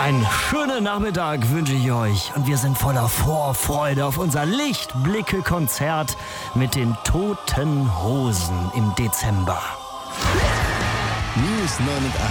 Einen schönen Nachmittag wünsche ich euch und wir sind voller Vorfreude auf unser Lichtblicke-Konzert mit den Toten Hosen im Dezember. News 89.4.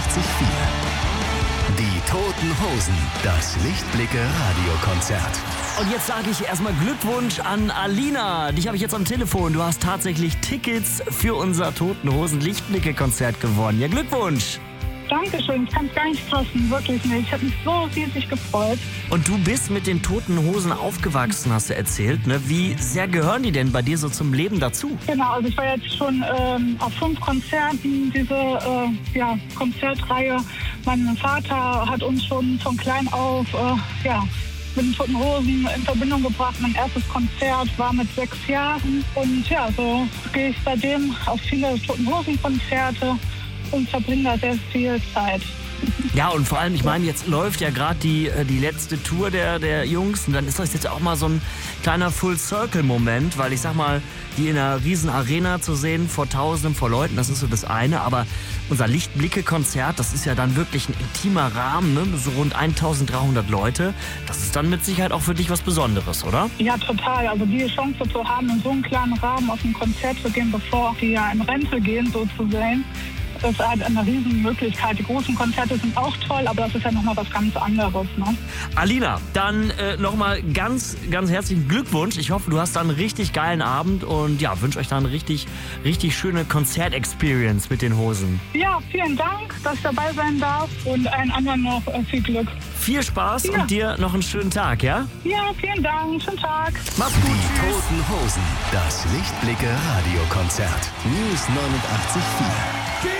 Die Toten Hosen, das Lichtblicke-Radiokonzert. Und jetzt sage ich erstmal Glückwunsch an Alina. Dich habe ich jetzt am Telefon. Du hast tatsächlich Tickets für unser Toten Hosen Lichtblicke-Konzert gewonnen. Ja, Glückwunsch! Dankeschön, ich kann es gar nicht fassen, wirklich nicht. Ich habe mich so riesig gefreut. Und du bist mit den Toten Hosen aufgewachsen, hast du erzählt, ne? Wie sehr gehören die denn bei dir so zum Leben dazu? Genau, also ich war jetzt schon auf 5 Konzerten, diese Konzertreihe. Mein Vater hat uns schon von klein auf mit den Toten Hosen in Verbindung gebracht. Mein erstes Konzert war mit 6 Jahren. Und ja, so gehe ich seitdem auf viele Toten Hosen-Konzerte und verbringen da sehr viel Zeit. Ja, und vor allem, ich meine, jetzt läuft ja gerade die letzte Tour der Jungs und dann ist das jetzt auch mal so ein kleiner Full-Circle-Moment, weil ich sag mal, die in einer riesen Arena zu sehen, vor Tausenden, vor Leuten, das ist so das eine, aber unser Lichtblicke-Konzert, das ist ja dann wirklich ein intimer Rahmen, ne? So rund 1300 Leute, das ist dann mit Sicherheit auch für dich was Besonderes, oder? Ja, total. Also die Chance zu haben, in so einem kleinen Rahmen auf ein Konzert zu gehen, bevor die ja in Rente gehen, sozusagen, das ist halt eine Riesenmöglichkeit. Die großen Konzerte sind auch toll, aber das ist ja nochmal was ganz anderes. Ne? Alina, dann nochmal ganz, ganz herzlichen Glückwunsch. Ich hoffe, du hast dann einen richtig geilen Abend und ja, wünsche euch dann eine richtig, richtig schöne Konzertexperience mit den Hosen. Ja, vielen Dank, dass ich dabei sein darf und allen anderen noch viel Glück. Viel Spaß und dir noch einen schönen Tag, ja? Ja, vielen Dank. Schönen Tag. Mach's gut. Die Toten Hosen, das Lichtblicke-Radiokonzert. News 89.4.